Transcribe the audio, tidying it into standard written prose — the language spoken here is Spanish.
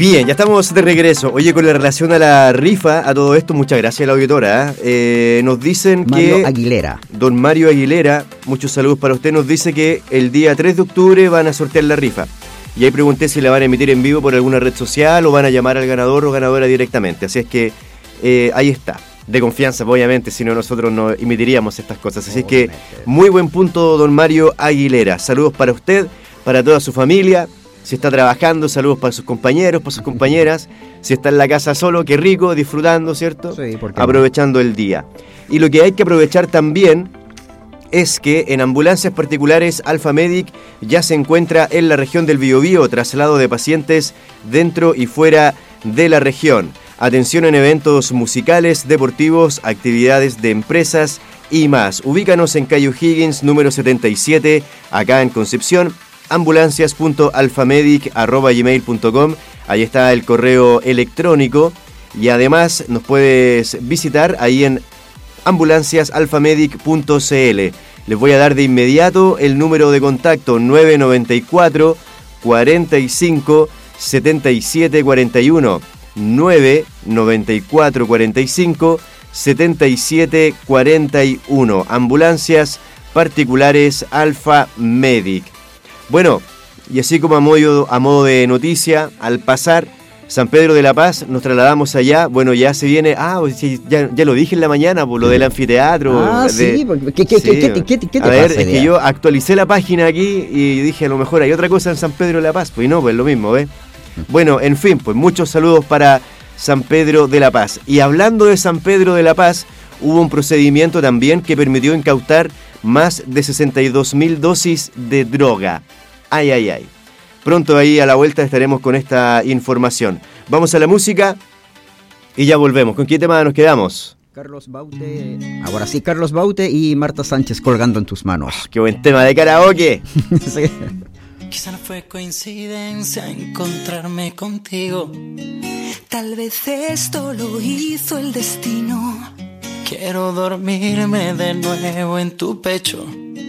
Bien, ya estamos de regreso. Oye, con la relación a la rifa, a todo esto, muchas gracias a la auditora. Nos dicen Mario que... Aguilera. Don Mario Aguilera, muchos saludos para usted, nos dice que el día 3 de octubre van a sortear la rifa. Y ahí pregunté si la van a emitir en vivo por alguna red social o van a llamar al ganador o ganadora directamente. Así es que ahí está. De confianza, obviamente, si no nosotros no emitiríamos estas cosas. Así es que muy buen punto, don Mario Aguilera. Saludos para usted, para toda su familia. Si está trabajando, saludos para sus compañeros, para sus compañeras. Si está en la casa solo, qué rico, disfrutando, ¿cierto? Sí, ¿por qué aprovechando el día. Y lo que hay que aprovechar también es que en ambulancias particulares Alfa Medic ya se encuentra en la región del Biobío, traslado de pacientes dentro y fuera de la región. Atención en eventos musicales, deportivos, actividades de empresas y más. Ubícanos en calle O'Higgins, número 77, acá en Concepción. ambulancias.alfamedic@gmail.com. Ahí está el correo electrónico y además nos puedes visitar ahí en ambulanciasalfamedic.cl. Les voy a dar de inmediato el número de contacto 994 45 77 41 994 45 77 41. Ambulancias particulares Alfa Medic. Bueno, y así como a modo de noticia, al pasar San Pedro de la Paz, nos trasladamos allá. Bueno, ya se viene... ya lo dije en la mañana, por lo del anfiteatro. Sí, ¿qué te a ver, pasa, es que yo actualicé la página aquí y dije, a lo mejor hay otra cosa en San Pedro de la Paz. Pues no, pues lo mismo, ¿ves? Bueno, en fin, pues muchos saludos para San Pedro de la Paz. Y hablando de San Pedro de la Paz, hubo un procedimiento también que permitió incautar más de 62.000 dosis de droga. Ay, ay, ay. Pronto ahí a la vuelta estaremos con esta información. Vamos a la música y ya volvemos. ¿Con qué tema nos quedamos? Carlos Baute. Ahora sí, Carlos Baute y Marta Sánchez, Colgando en tus manos. ¡Qué buen tema de karaoke! Sí. Quizá no fue coincidencia encontrarme contigo. Tal vez esto lo hizo el destino. Quiero dormirme de nuevo en tu pecho,